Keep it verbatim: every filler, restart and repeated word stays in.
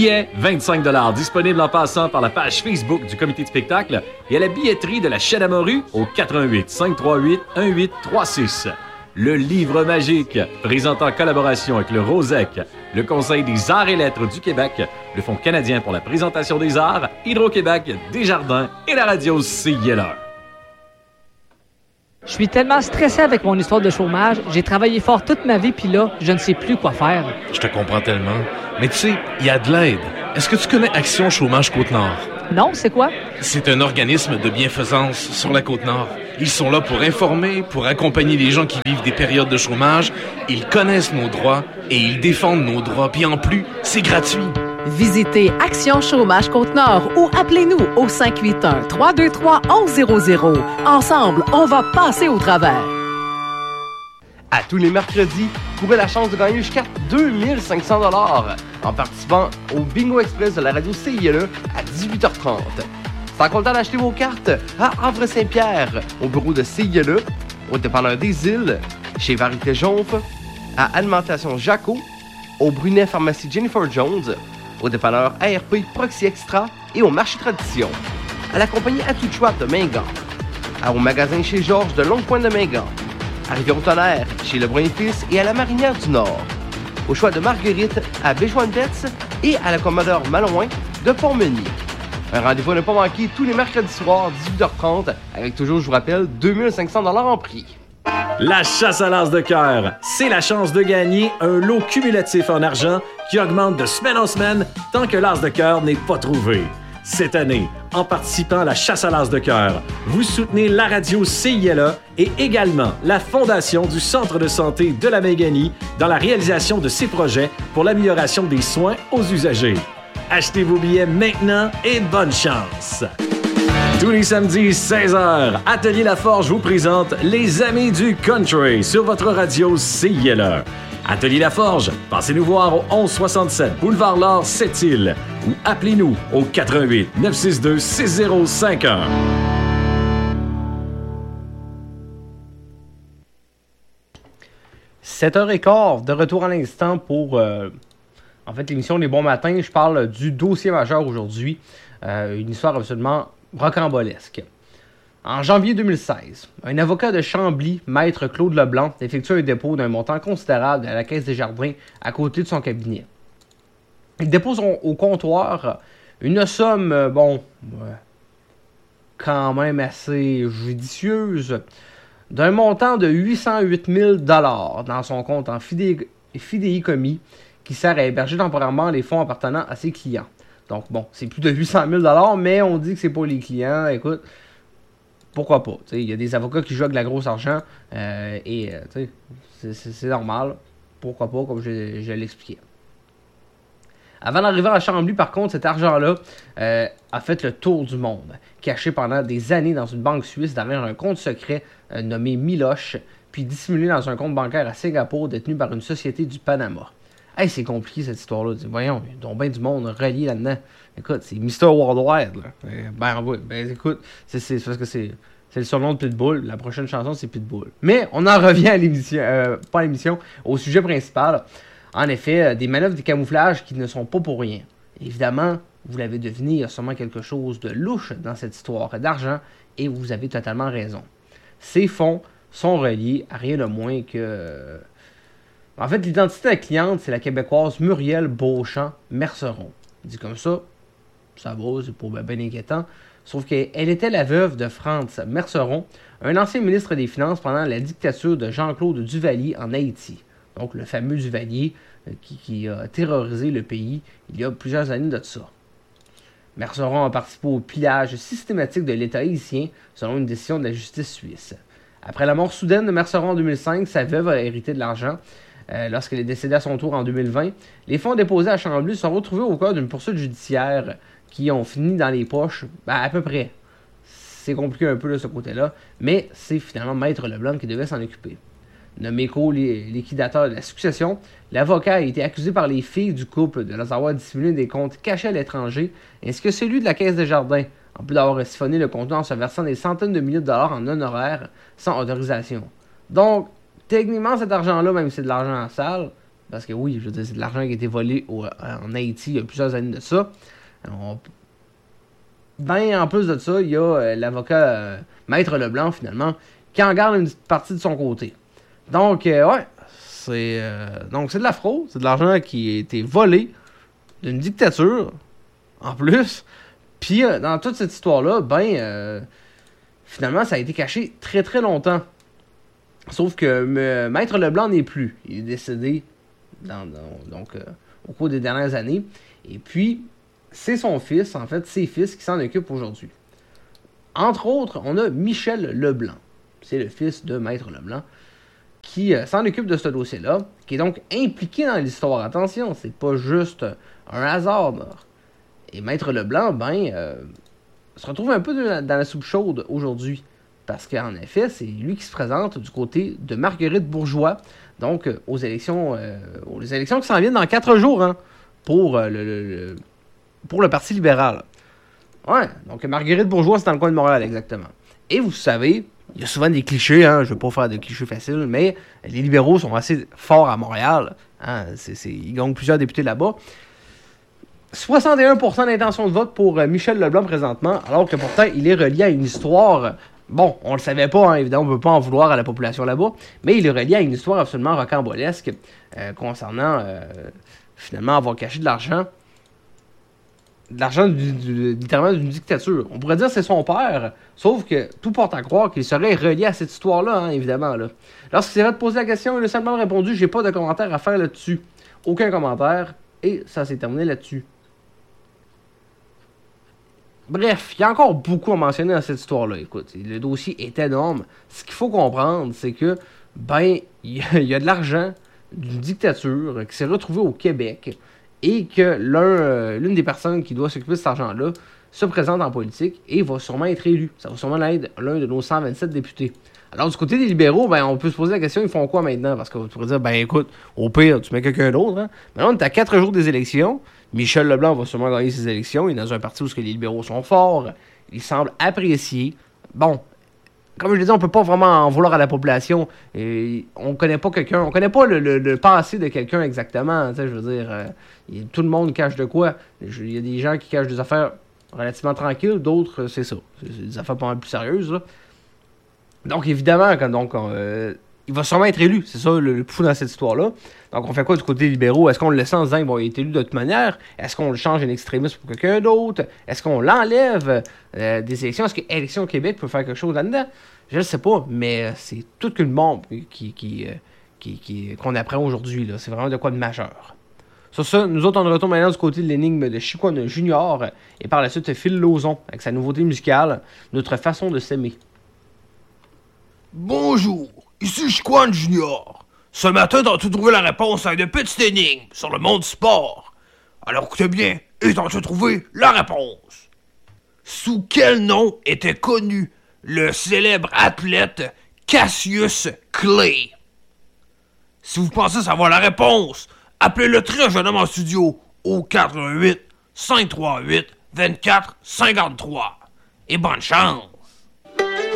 Billets, vingt-cinq dollars, disponibles en passant par la page Facebook du comité de spectacle et à la billetterie de la chaîne à morue au quatre un huit, cinq trois huit, un huit trois six. Le livre magique, présenté en collaboration avec le Rosec, le Conseil des arts et lettres du Québec, le Fonds canadien pour la présentation des arts, Hydro-Québec, Desjardins et la radio C I L A. Je suis tellement stressé avec mon histoire de chômage. J'ai travaillé fort toute ma vie, puis là, je ne sais plus quoi faire. Je te comprends tellement. Mais tu sais, il y a de l'aide. Est-ce que tu connais Action Chômage Côte-Nord? Non, c'est quoi? C'est un organisme de bienfaisance sur la Côte-Nord. Ils sont là pour informer, pour accompagner les gens qui vivent des périodes de chômage. Ils connaissent nos droits et ils défendent nos droits. Puis en plus, c'est gratuit. Visitez Action Chômage Côte-Nord ou appelez-nous au cinq huit un, trois deux trois, un un zéro zéro. Ensemble, on va passer au travers. À tous les mercredis, courez la chance de gagner jusqu'à deux mille cinq cents dollars en participant au Bingo Express de la radio C I L E à dix-huit heures trente. C'est encore le temps d'acheter vos cartes à Havre-Saint-Pierre, au bureau de C I L E, au dépanneur des Îles, chez Varité Jonf, à Alimentation Jaco, au Brunet Pharmacie Jennifer Jones, au dépanneur A R P Proxy Extra et au marché Tradition, à la compagnie Atouchouat de Mingan, au magasin chez Georges de Longue-Pointe de Mingan, à Rivière-au-Tonnerre, chez Lebrun et Fils et à la Marinière du Nord, au choix de Marguerite à Béjoine-Betts et à la Commodore Malouin de Pont-Meunier. Un rendez-vous à ne pas manquer tous les mercredis soirs, dix-huit heures trente, avec toujours, je vous rappelle, deux mille cinq cents dollars en prix. La chasse à l'as de cœur, c'est la chance de gagner un lot cumulatif en argent qui augmente de semaine en semaine tant que l'as de cœur n'est pas trouvé. Cette année, en participant à la chasse à l'as de cœur, vous soutenez la radio C I L A et également la Fondation du Centre de santé de la Méganie dans la réalisation de ces projets pour l'amélioration des soins aux usagers. Achetez vos billets maintenant et bonne chance! Tous les samedis, seize heures, Atelier Laforge vous présente Les Amis du Country sur votre radio C I L A. Atelier Laforge, passez-nous voir au onze soixante-sept Boulevard L'Or, Sept-Îles ou appelez-nous au quatre un huit, neuf six deux, six zéro cinq un. sept heures quinze, de retour à l'instant pour euh, en fait l'émission Les Bons Matins. Je parle du dossier majeur aujourd'hui, euh, une histoire absolument rocambolesque. En janvier deux mille seize, un avocat de Chambly, maître Claude Leblanc, effectue un dépôt d'un montant considérable à la Caisse des Jardins à côté de son cabinet. Il dépose au comptoir une somme, euh, bon, euh, quand même assez judicieuse, d'un montant de huit cent huit mille dollars dans son compte en fidé- fidéicommis qui sert à héberger temporairement les fonds appartenant à ses clients. Donc bon, c'est plus de huit cent mille dollars, mais on dit que c'est pour les clients. Écoute, pourquoi pas? Il y a des avocats qui jouent avec de la grosse argent euh, et euh, c'est, c'est, c'est normal. Pourquoi pas, comme je, je l'expliquais. Avant d'arriver à Chambly, par contre, cet argent-là euh, a fait le tour du monde, caché pendant des années dans une banque suisse derrière un compte secret euh, nommé Miloche, puis dissimulé dans un compte bancaire à Singapour détenu par une société du Panama. Hey, c'est compliqué cette histoire-là. Voyons, il y a donc bien du monde relié là-dedans. Écoute, c'est mister Worldwide. Là. Euh, ben oui, ben écoute, c'est, c'est, c'est parce que c'est, c'est le surnom de Pitbull. La prochaine chanson, c'est Pitbull. Mais on en revient à l'émission, euh, pas à l'émission, au sujet principal. En effet, euh, des manœuvres de camouflage qui ne sont pas pour rien. Évidemment, vous l'avez deviné, il y a sûrement quelque chose de louche dans cette histoire d'argent et vous avez totalement raison. Ces fonds sont reliés à rien de moins que... En fait, l'identité de la cliente, c'est la Québécoise Muriel Beauchamp-Merceron. Dit comme ça, ça va, c'est pas bien, bien inquiétant. Sauf qu'elle était la veuve de Franz Merceron, un ancien ministre des Finances pendant la dictature de Jean-Claude Duvalier en Haïti. Donc, le fameux Duvalier euh, qui, qui a terrorisé le pays il y a plusieurs années de ça. Merceron a participé au pillage systématique de l'État haïtien selon une décision de la justice suisse. Après la mort soudaine de Merceron en deux mille cinq, sa veuve a hérité de l'argent. Euh, lorsqu'elle est décédée à son tour en deux mille vingt, les fonds déposés à Chambly sont retrouvés au cœur d'une poursuite judiciaire qui ont fini dans les poches, ben, à peu près. C'est compliqué un peu de ce côté-là, mais c'est finalement Maître Leblanc qui devait s'en occuper. Nommé co-liquidateur de la succession, l'avocat a été accusé par les filles du couple de leur avoir dissimulé des comptes cachés à l'étranger, ainsi que celui de la Caisse des Jardins, en plus d'avoir siphonné le contenu en se versant des centaines de milliers de dollars en honoraires sans autorisation. Donc, techniquement, cet argent-là, même si c'est de l'argent en salle, parce que oui, je veux dire, c'est de l'argent qui a été volé au, en Haïti il y a plusieurs années de ça. On... Ben, en plus de ça, il y a euh, l'avocat euh, Maître Leblanc, finalement, qui en garde une petite partie de son côté. Donc, euh, ouais, c'est, euh, donc c'est de la fraude, c'est de l'argent qui a été volé d'une dictature, en plus. Puis, euh, dans toute cette histoire-là, ben, euh, finalement, ça a été caché très très longtemps. Sauf que euh, Maître Leblanc n'est plus. Il est décédé dans, dans, donc, euh, au cours des dernières années. Et puis, c'est son fils, en fait, ses fils qui s'en occupent aujourd'hui. Entre autres, on a Michel Leblanc. C'est le fils de Maître Leblanc qui euh, s'en occupe de ce dossier-là, qui est donc impliqué dans l'histoire. Attention, c'est pas juste un hasard. Là. Et Maître Leblanc, ben, euh, se retrouve un peu de, dans la soupe chaude aujourd'hui. Parce qu'en effet, c'est lui qui se présente du côté de Marguerite Bourgeois, donc euh, aux élections euh, aux élections qui s'en viennent dans quatre jours, hein, pour, euh, le, le, le, pour le Parti libéral. Ouais, donc Marguerite Bourgeois, c'est dans le coin de Montréal, exactement. Et vous savez, il y a souvent des clichés, hein, je ne veux pas faire de clichés faciles, mais les libéraux sont assez forts à Montréal. Hein, c'est, c'est, ils gagnent plusieurs députés là-bas. soixante et un pour cent d'intention de vote pour euh, Michel Leblanc présentement, alors que pourtant, il est relié à une histoire... Bon, on le savait pas, hein, évidemment, on ne peut pas en vouloir à la population là-bas, mais il est relié à une histoire absolument rocambolesque euh, concernant, euh, finalement, avoir caché de l'argent. De l'argent, du, du, littéralement, d'une dictature. On pourrait dire que c'est son père, sauf que tout porte à croire qu'il serait relié à cette histoire-là, hein, évidemment. Là. Lorsqu'il s'est fait poser la question, il a simplement répondu « J'ai pas de commentaire à faire là-dessus. » Aucun commentaire, et ça s'est terminé là-dessus. Bref, il y a encore beaucoup à mentionner dans cette histoire-là. Écoute, le dossier est énorme. Ce qu'il faut comprendre, c'est que, ben, il y, y a de l'argent d'une dictature qui s'est retrouvée au Québec et que l'un, euh, l'une des personnes qui doit s'occuper de cet argent-là se présente en politique et va sûrement être élu. Ça va sûrement être l'un de nos cent vingt-sept députés. Alors, du côté des libéraux, ben, on peut se poser la question, ils font quoi maintenant? Parce qu'on pourrait dire, ben, écoute, au pire, tu mets quelqu'un d'autre, hein. Maintenant, on est à quatre jours des élections. Michel Leblanc va sûrement gagner ses élections. Il est dans un parti où les libéraux sont forts. Il semble apprécié. Bon, comme je l'ai dit, on peut pas vraiment en vouloir à la population. Et on connaît pas quelqu'un. On connaît pas le, le, le passé de quelqu'un exactement. Je veux dire, euh, il, tout le monde cache de quoi. Il y a des gens qui cachent des affaires relativement tranquilles. D'autres, c'est ça. C'est, c'est des affaires pas mal plus sérieuses, là. Donc, évidemment, quand, donc, euh, il va sûrement être élu. C'est ça le, le fou dans cette histoire-là. Donc, on fait quoi du côté libéraux? Est-ce qu'on le laisse en disant qu'il va être élu de toute manière? Est-ce qu'on le change en extrémiste pour quelqu'un d'autre? Est-ce qu'on l'enlève euh, des élections? Est-ce que Élections Québec peut faire quelque chose là-dedans? Je ne sais pas, mais c'est toute une bombe qui, qui, euh, qui, qui, qu'on apprend aujourd'hui. Là. C'est vraiment de quoi de majeur. Sur ça, nous autres, on retourne maintenant du côté de l'énigme de Chicoine Junior et par la suite Phil Lauzon avec sa nouveauté musicale, Notre façon de s'aimer. Bonjour, ici Chicoine Junior. Ce matin, t'as-tu trouvé la réponse à une petite énigme sur le monde du sport? Alors écoutez bien, et t'as-tu trouvé la réponse? Sous quel nom était connu le célèbre athlète Cassius Clay? Si vous pensez savoir la réponse, appelez le très jeune homme en studio au quatre un huit, cinq trois huit, deux quatre cinq trois. Et bonne chance!